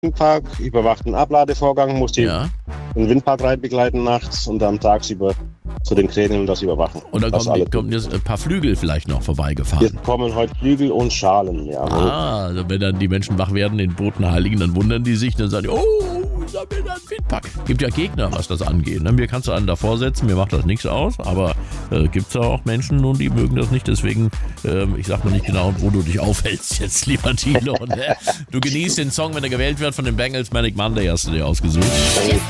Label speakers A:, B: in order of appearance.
A: Windpark, überwacht den Abladevorgang, muss den Windpark rein begleiten nachts und dann tagsüber zu den Kränen und das überwachen.
B: Und dann kommen jetzt ein paar Flügel vielleicht noch vorbeigefahren.
A: Jetzt kommen heute Flügel und Schalen, ja.
B: Also wenn dann die Menschen wach werden, den Bodenheiligen, dann wundern die sich, dann sagen die, ich hab wieder einen Windpark. Gibt ja Gegner, was das angeht. Mir kannst du einen davor setzen, mir macht das nichts aus, aber gibt's ja auch Menschen und die mögen das nicht, deswegen, ich sag mal nicht genau, wo du dich aufhältst jetzt, lieber Tilo. Du genießt den Song, wenn er gewählt wird von den Bangles, Manic Monday hast du dir ausgesucht.